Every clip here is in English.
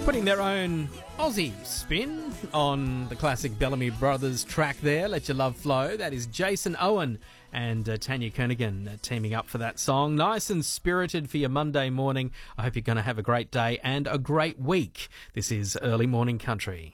Putting their own Aussie spin on the classic Bellamy Brothers track there, Let Your Love Flow. That is Jason Owen and Tanya Kernaghan teaming up for that song. Nice and spirited for your Monday morning. I hope you're going to have a great day and a great week. This is Early Morning Country.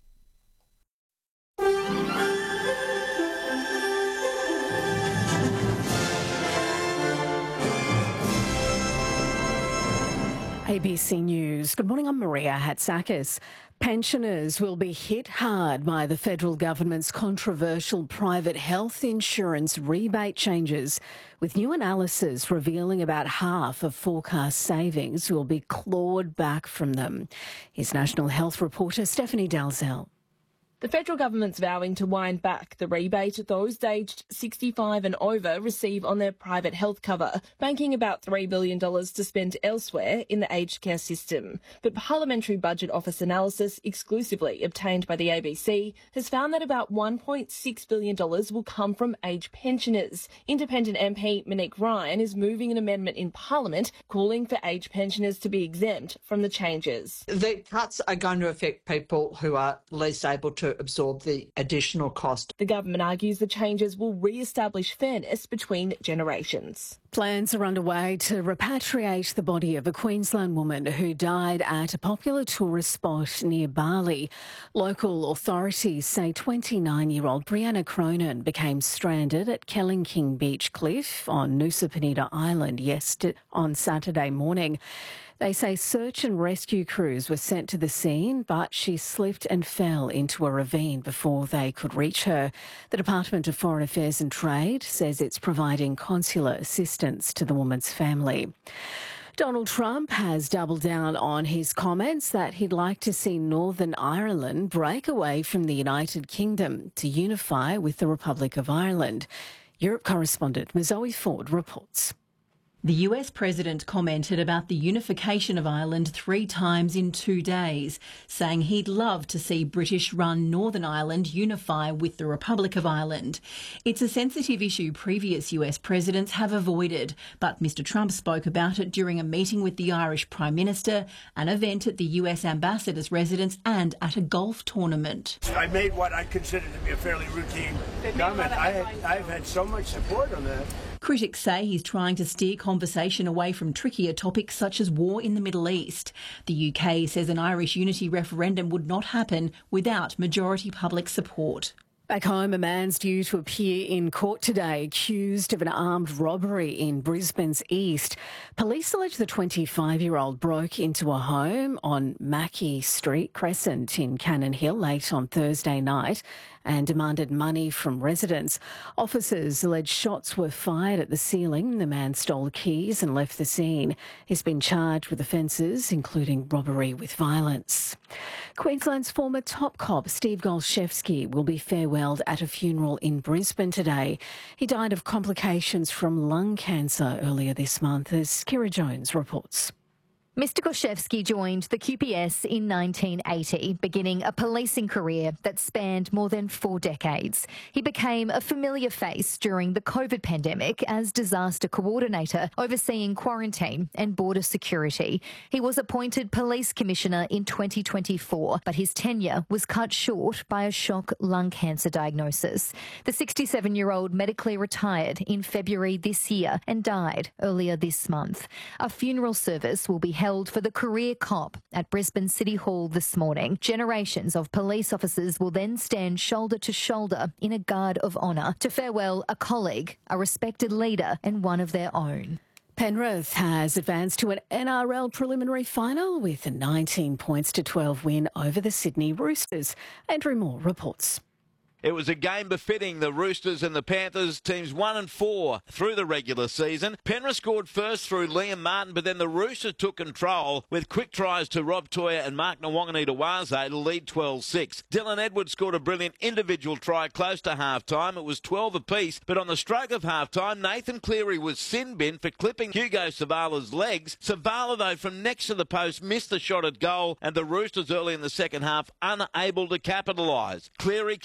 ABC News. Good morning, I'm Maria Hatzakis. Pensioners will be hit hard by the federal government's controversial private health insurance rebate changes, with new analysis revealing about half of forecast savings will be clawed back from them. Here's National Health reporter Stephanie Dalzell. The federal government's vowing to wind back the rebate those aged 65 and over receive on their private health cover, banking about $3 billion to spend elsewhere in the aged care system. But Parliamentary Budget Office analysis exclusively obtained by the ABC has found that about $1.6 billion will come from aged pensioners. Independent MP Monique Ryan is moving an amendment in Parliament calling for aged pensioners to be exempt from the changes. The cuts are going to affect people who are least able to absorb the additional cost. The government argues the changes will re-establish fairness between generations. Plans are underway to repatriate the body of a Queensland woman who died at a popular tourist spot near Bali. Local authorities say 29-year-old Brianna Cronin became stranded at Kellyking Beach Cliff on Nusa Penida Island on Saturday morning. They say search and rescue crews were sent to the scene, but she slipped and fell into a ravine before they could reach her. The Department of Foreign Affairs and Trade says it's providing consular assistance to the woman's family. Donald Trump has doubled down on his comments that he'd like to see Northern Ireland break away from the United Kingdom to unify with the Republic of Ireland. Europe correspondent Zoe Ford reports. The US president commented about the unification of Ireland 3 times in 2 days, saying he'd love to see British-run Northern Ireland unify with the Republic of Ireland. It's a sensitive issue previous US presidents have avoided, but Mr Trump spoke about it during a meeting with the Irish Prime Minister, an event at the US ambassador's residence and at a golf tournament. I made what I consider to be a fairly routine comment. I've had so much support on that. Critics say he's trying to steer conversation away from trickier topics such as war in the Middle East. The UK says an Irish unity referendum would not happen without majority public support. Back home, a man's due to appear in court today accused of an armed robbery in Brisbane's east. Police allege the 25-year-old broke into a home on Mackey Street Crescent in Cannon Hill late on Thursday night and demanded money from residents. Officers allege shots were fired at the ceiling. The man stole keys and left the scene. He's been charged with offences, including robbery with violence. Queensland's former top cop, Steve Golshevsky, will be farewelled at a funeral in Brisbane today. He died of complications from lung cancer earlier this month, as Kira Jones reports. Mr Golshevsky joined the QPS in 1980, beginning a policing career that spanned more than 4 decades. He became a familiar face during the COVID pandemic as disaster coordinator, overseeing quarantine and border security. He was appointed police commissioner in 2024, but his tenure was cut short by a shock lung cancer diagnosis. The 67-year-old medically retired in February this year and died earlier this month. A funeral service will be held for the career cop at Brisbane City Hall this morning. Generations of police officers will then stand shoulder to shoulder in a guard of honour to farewell a colleague, a respected leader and one of their own. Penrith has advanced to an NRL preliminary final with a 19 points to 12 win over the Sydney Roosters. Andrew Moore reports. It was a game befitting the Roosters and the Panthers, teams 1 and 4 through the regular season. Penrith scored first through Liam Martin, but then the Roosters took control with quick tries to Rob Toya and Mark Nawangani-Tawaze to lead 12-6. Dylan Edwards scored a brilliant individual try close to half-time. It was 12 apiece, but on the stroke of half-time, Nathan Cleary was sin-binned for clipping Hugo Savala's legs. Savala, though, from next to the post, missed the shot at goal, and the Roosters early in the second half unable to capitalise. Cleary kicked the field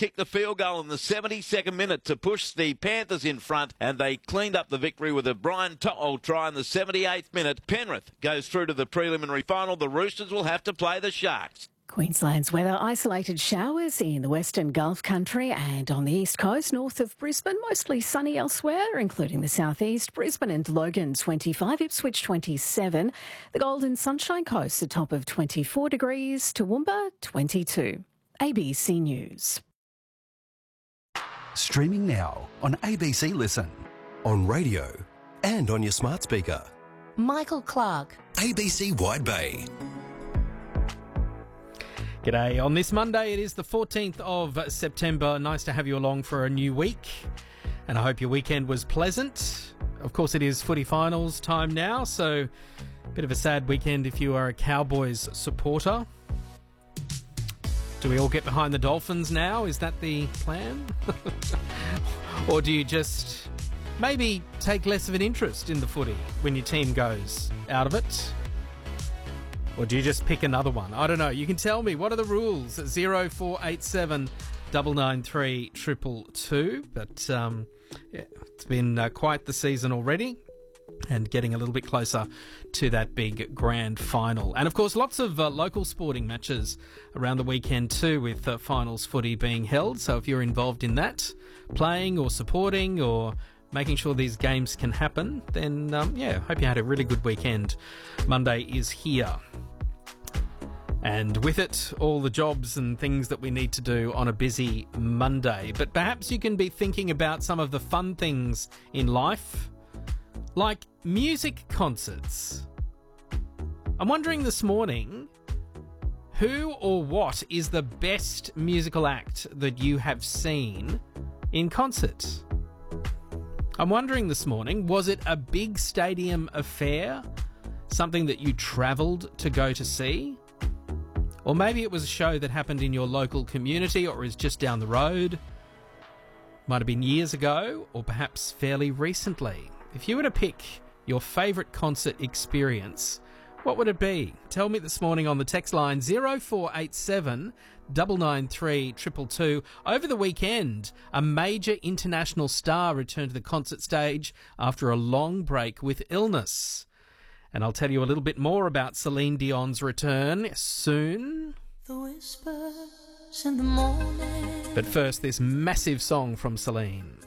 field goal in the 72nd minute to push the Panthers in front, and they cleaned up the victory with a Brian To'o try in the 78th minute. Penrith goes through to the preliminary final. The Roosters will have to play the Sharks. Queensland's weather, isolated showers in the Western Gulf Country and on the east coast, north of Brisbane, mostly sunny elsewhere, including the southeast. Brisbane and Logan 25, Ipswich 27. The Golden Sunshine Coast, a top of 24 degrees, Toowoomba 22. ABC News. Streaming now on ABC Listen, on radio and on your smart speaker. Michael Clark. ABC Wide Bay. G'day. On this Monday, it is the 14th of September. Nice to have you along for a new week, and I hope your weekend was pleasant. Of course, it is footy finals time now, so a bit of a sad weekend if you are a Cowboys supporter. Do we all get behind the Dolphins now? Is that the plan? Or do you just maybe take less of an interest in the footy when your team goes out of it? Or do you just pick another one? I don't know. You can tell me. What are the rules? 0487 993 222. But yeah, it's been quite the season already, and getting a little bit closer to that big grand final. And, of course, lots of local sporting matches around the weekend too, with finals footy being held. So if you're involved in that, playing or supporting or making sure these games can happen, then, yeah, hope you had a really good weekend. Monday is here. And with it, all the jobs and things that we need to do on a busy Monday. But perhaps you can be thinking about some of the fun things in life, like music concerts. I'm wondering this morning, who or what is the best musical act that you have seen in concert? I'm wondering this morning, was it a big stadium affair? Something that you travelled to go to see? Or maybe it was a show that happened in your local community or is just down the road. Might have been years ago or perhaps fairly recently. If you were to pick your favourite concert experience, what would it be? Tell me this morning on the text line 0487 993 222. Over the weekend, a major international star returned to the concert stage after a long break with illness. And I'll tell you a little bit more about Celine Dion's return soon. The whispers in the morning. But first, this massive song from Celine.